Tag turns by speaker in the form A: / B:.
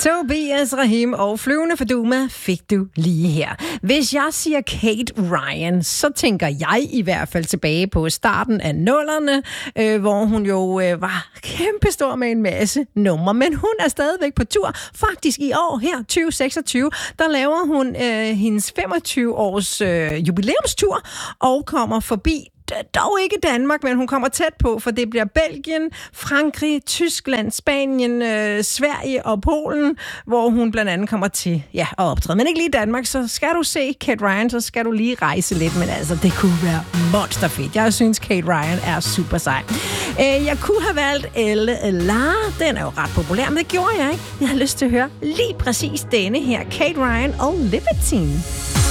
A: Tobias Rahim og Flyvende Faduma fik du lige her. Hvis jeg siger Kate Ryan, så tænker jeg i hvert fald tilbage på starten af 00'erne, hvor hun jo var kæmpestor med en masse numre. Men hun er stadigvæk på tur. Faktisk i år her, 2026, der laver hun hendes 25-års jubilæumstur og kommer forbi dog ikke Danmark, men hun kommer tæt på, for det bliver Belgien, Frankrig, Tyskland, Spanien, Sverige og Polen, hvor hun blandt andet kommer til at optræde. Men ikke lige Danmark, så skal du se Kate Ryan, så skal du lige rejse lidt, men altså, det kunne være monsterfedt. Jeg synes, Kate Ryan er super sej. Jeg kunne have valgt Elle La, den er jo ret populær, men det gjorde jeg ikke. Jeg har lyst til at høre lige præcis denne her, Kate Ryan og Libertine.